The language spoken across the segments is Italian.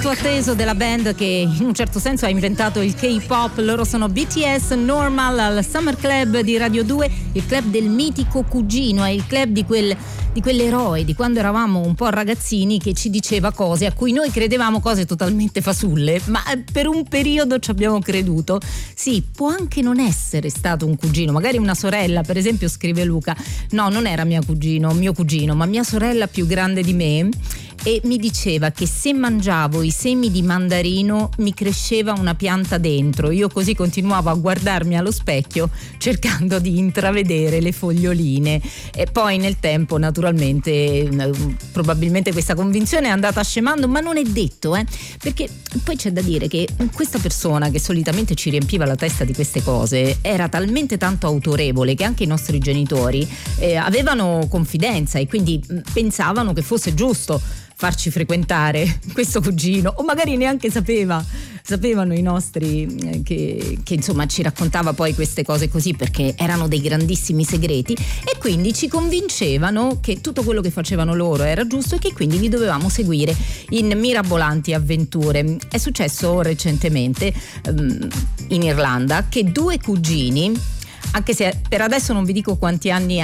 atteso della band che in un certo senso ha inventato il K-pop. Loro sono BTS, Normal, al Summer Club di Radio 2, il club del mitico cugino, è il club di quell'eroe di quando eravamo un po' ragazzini, che ci diceva cose a cui noi credevamo cose totalmente fasulle, ma per un periodo ci abbiamo creduto. Sì, può anche non essere stato un cugino, magari una sorella, per esempio, scrive Luca, no, non era mio cugino, ma mia sorella più grande di me, e mi diceva che se mangiavo i semi di mandarino mi cresceva una pianta dentro. Io così continuavo a guardarmi allo specchio cercando di intravedere le foglioline, e poi nel tempo naturalmente probabilmente questa convinzione è andata scemando, ma non è detto, perché poi c'è da dire che questa persona che solitamente ci riempiva la testa di queste cose era talmente tanto autorevole che anche i nostri genitori avevano confidenza e quindi pensavano che fosse giusto farci frequentare questo cugino, o magari neanche sapevano i nostri che insomma ci raccontava poi queste cose così, perché erano dei grandissimi segreti, e quindi ci convincevano che tutto quello che facevano loro era giusto e che quindi li dovevamo seguire in mirabolanti avventure. È successo recentemente in Irlanda che due cugini, anche se per adesso non vi dico quanti anni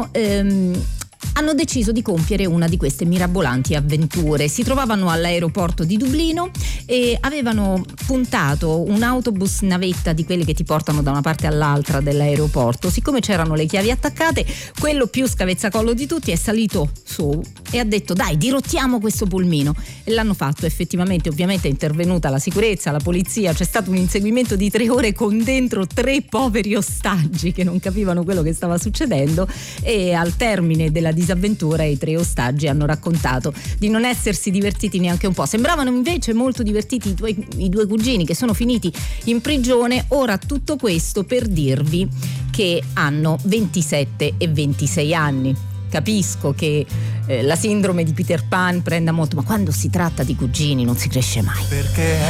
hanno deciso di compiere una di queste mirabolanti avventure. Si trovavano all'aeroporto di Dublino e avevano puntato un autobus navetta di quelli che ti portano da una parte all'altra dell'aeroporto. Siccome c'erano le chiavi attaccate, quello più scavezzacollo di tutti è salito su e ha detto: dai, dirottiamo questo pulmino, e l'hanno fatto effettivamente. Ovviamente è intervenuta la sicurezza, la polizia, c'è stato un inseguimento di 3 ore con dentro 3 poveri ostaggi che non capivano quello che stava succedendo, e al termine della disavventura i 3 ostaggi hanno raccontato di non essersi divertiti neanche un po'. Sembravano invece molto divertiti i due cugini che sono finiti in prigione. Ora tutto questo per dirvi che hanno 27 e 26 anni. Capisco che la sindrome di Peter Pan prenda molto, ma quando si tratta di cugini non si cresce mai. Perché